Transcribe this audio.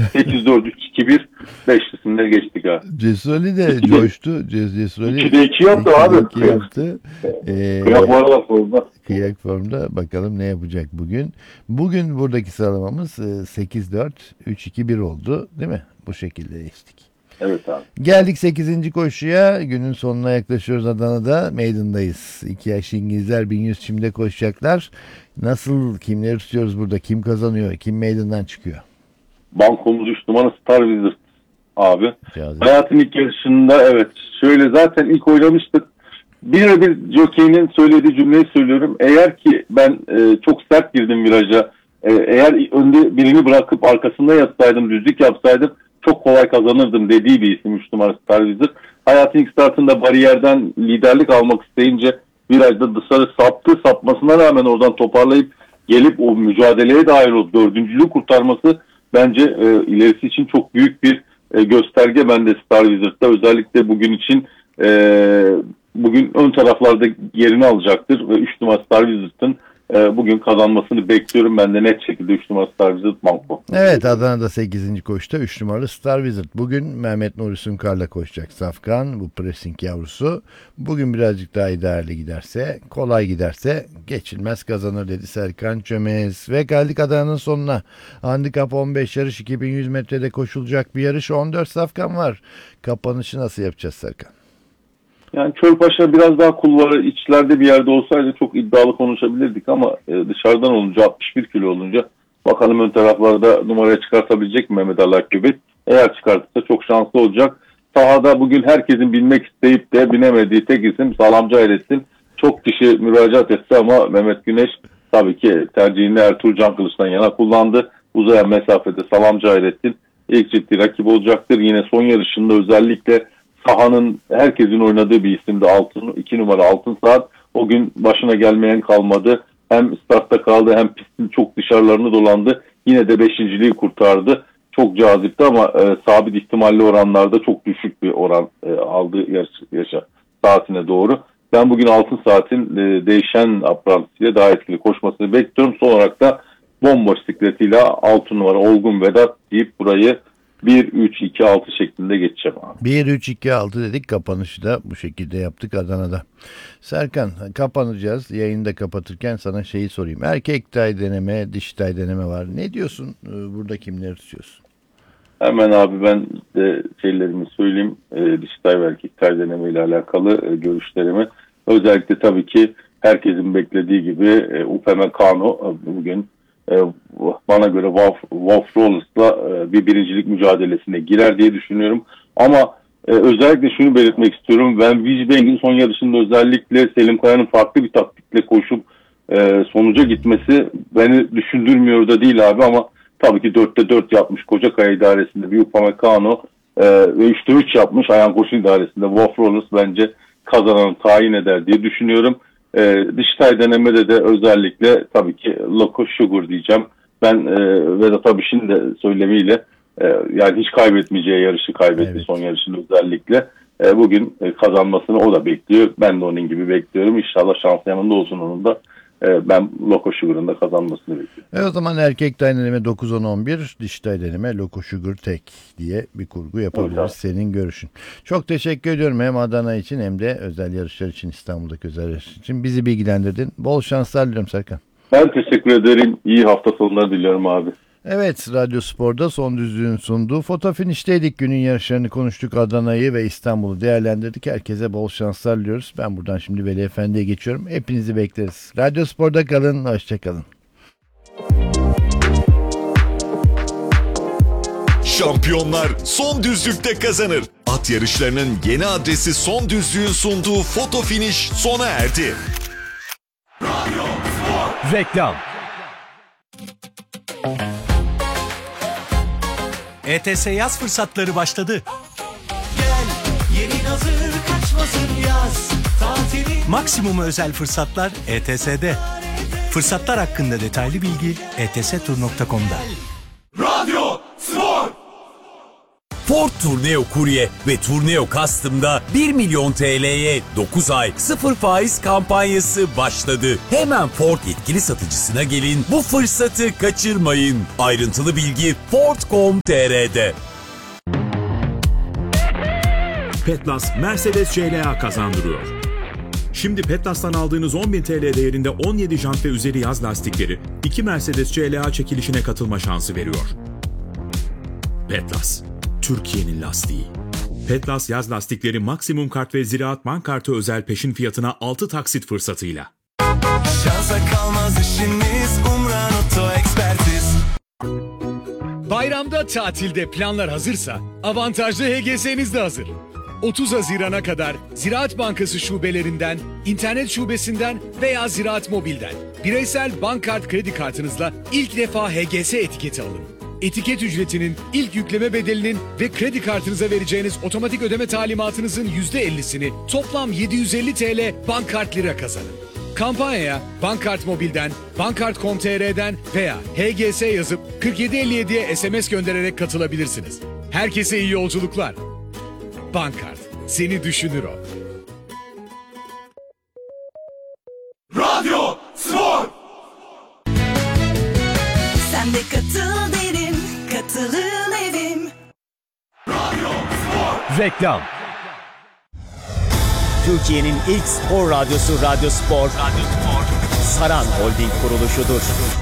8-4-3-2-1 beşlisinde geçtik abi. Cesurali de coştu. Cesurali 2'de 2 yaptı abi. 2 yaptı. Kıyak bu aralar formda. Kıyak formda. Bakalım ne yapacak bugün. Bugün buradaki sıralamamız 8-4-3-2-1 oldu. Değil mi? Bu şekilde geçtik. Evet abi. Geldik 8. koşuya. Günün sonuna yaklaşıyoruz. Adana'da Meydan'dayız. 2 yaş İngilizler 1100 çimde koşacaklar. Nasıl, kimleri tutuyoruz burada? Kim kazanıyor? Kim meydandan çıkıyor? Bankomuz 3 numara Star Wizard abi. Cazip. Hayatın ilk yarışında evet. Şöyle zaten ilk oynamıştık. Bir jokey'nin söylediği cümleyi söylüyorum. Eğer ki ben çok sert girdim viraja. Eğer önde birini bırakıp arkasında yatsaydım, düzlük yapsaydım çok kolay kazanırdım dediği bir isim 3 numara Star Wizard. Hayatın ilk startında bariyerden liderlik almak isteyince virajda dışarı sapmasına rağmen oradan toparlayıp gelip o mücadeleye dair o dördüncülüğü kurtarması bence ilerisi için çok büyük bir gösterge bende Star Wizard'da. Özellikle bugün için bugün ön taraflarda yerini alacaktır ve 3 numara Star Wizard'ın bugün kazanmasını bekliyorum. Ben de net şekilde 3 numara Star Wizard banko. Evet, Adana'da 8. koşuda 3 numaralı Star Wizard. Bugün Mehmet Nuri Sunkar'la koşacak Safkan. Bu pressing yavrusu. Bugün birazcık daha ideali giderse, kolay giderse geçilmez kazanır dedi Serkan Çömez. Ve geldik Adana'nın sonuna. Handikap 15 yarış, 2100 metrede koşulacak bir yarış. 14 Safkan var. Kapanışı nasıl yapacağız Serkan? Yani Çölpaşa biraz daha kulvarı içlerde bir yerde olsaydı çok iddialı konuşabilirdik ama dışarıdan olunca 61 kilo olunca bakalım ön taraflarda numaraya çıkartabilecek mi Mehmet Ali Akgöbek? Eğer çıkartırsa çok şanslı olacak. Sahada bugün herkesin bilmek isteyip de binemediği tek isim Sağlamcı Hayrettin. Çok kişi müracaat etti ama Mehmet Güneş tabii ki tercihini Ertuğrul Can Kılıç'tan yana kullandı. Uzayan mesafede Sağlamcı Hayrettin ilk ciddi rakip olacaktır. Yine son yarışında özellikle sahanın herkesin oynadığı bir isimdi. 2 numara Altın Saat. O gün başına gelmeyen kalmadı. Hem startta kaldı hem pistin çok dışarılarını dolandı. Yine de 5.'liği kurtardı. Çok cazipti ama sabit ihtimalli oranlarda çok düşük bir oran aldı yaşa saatine doğru. Ben bugün Altın Saat'in değişen aprantisiyle daha etkili koşmasını bekliyorum. Son olarak da bomboş sikletiyle 6 numara Olgun Vedat deyip burayı 1-3-2-6 şeklinde geçeceğim abi. 1-3-2-6 dedik, kapanışı da bu şekilde yaptık Adana'da. Serkan, kapanacağız. Yayını da kapatırken sana şeyi sorayım. Erkek tay deneme, diş tay deneme var. Ne diyorsun? Burada kimleri tutuyorsun? Hemen abi ben de şeylerimi söyleyeyim. Diş tay ve erkek tay deneme ile alakalı görüşlerimi. Özellikle tabii ki herkesin beklediği gibi Upamecano bugün bana göre Wolf Rollers'la bir birincilik mücadelesine girer diye düşünüyorum. Ama özellikle şunu belirtmek istiyorum. Ben Wijbeng'in son yarışında özellikle Selim Kaya'nın farklı bir taktikle koşup sonuca gitmesi beni düşündürmüyor da değil abi ama tabii ki 4'te 4 yapmış Kocakaya idaresinde bir Upamecano ve 3'te 3 yapmış Ayhan Koç'un idaresinde Wolf Rollers bence kazananı tayin eder diye düşünüyorum. Diştay denemede de özellikle tabii ki Loco Sugar diyeceğim. Ben Vedat Abiş'in de söylemiyle yani hiç kaybetmeyeceği yarışı kaybetti, evet. Son yarışında özellikle. Bugün kazanmasını o da bekliyor. Ben de onun gibi bekliyorum. İnşallah şans yanında olsun onun da. Ben Loco Sugar'ın da kazanmasını bekliyorum. O zaman erkek tay deneme 9-10-11, diş tay deneme Loco Sugar tek diye bir kurgu yapabiliriz. Evet. Senin görüşün. Çok teşekkür ediyorum hem Adana için hem de özel yarışlar için, İstanbul'daki özel yarışlar için. Bizi bilgilendirdin. Bol şanslar diliyorum Serkan. Ben teşekkür ederim. İyi hafta sonları diliyorum abi. Evet, Radyo Spor'da Son Düzlüğün sunduğu Foto Finiş'teydik. Günün yarışlarını konuştuk. Adana'yı ve İstanbul'u değerlendirdik. Herkese bol şanslar diliyoruz. Ben buradan şimdi Veli Efendi'ye geçiyorum. Hepinizi bekleriz. Radyo Spor'da kalın. Hoşçakalın. Şampiyonlar son düzlükte kazanır. At yarışlarının yeni adresi Son Düzlüğün sunduğu Foto Finish sona erdi. Radyo Spor. Reklam. ETS yaz fırsatları başladı. Gel, yerin hazır, kaçmasın yaz tatili. Maksimum özel fırsatlar ETS'de. Fırsatlar hakkında detaylı bilgi etstur.com'da. Radyo Spor. Ford Tourneo Courier ve Tourneo Custom'da 1 milyon TL'ye 9 ay 0 faiz kampanyası başladı. Hemen Ford yetkili satıcısına gelin, bu fırsatı kaçırmayın. Ayrıntılı bilgi Ford.com.tr'de. Petlas Mercedes CLA kazandırıyor. Şimdi Petlas'tan aldığınız 10.000 TL değerinde 17 jant ve üzeri yaz lastikleri 2 Mercedes CLA çekilişine katılma şansı veriyor. Petlas, Türkiye'nin lastiği. Petlas yaz lastikleri maksimum kart ve Ziraat Bank kartı özel peşin fiyatına 6 taksit fırsatıyla. Şansa kalmaz işimiz, Umran Oto Ekspertiz. Bayramda tatilde planlar hazırsa avantajlı HGS'niz de hazır. 30 Haziran'a kadar Ziraat Bankası şubelerinden, internet şubesinden veya Ziraat Mobil'den bireysel bank kart kredi kartınızla ilk defa HGS etiketi alın. Etiket ücretinin, ilk yükleme bedelinin ve kredi kartınıza vereceğiniz otomatik ödeme talimatınızın %50'sini toplam 750 TL Bankkart Lira kazanın. Kampanyaya Bankkart Mobil'den, Bankkart.com.tr'den veya HGS yazıp 4757'ye SMS göndererek katılabilirsiniz. Herkese iyi yolculuklar. Bankkart, seni düşünür o. Radyo Spor. Sen de katıl derim, katılım evim. Radyo Spor. Reklam. Türkiye'nin ilk spor radyosu Radyo Spor, Saran Holding kuruluşudur.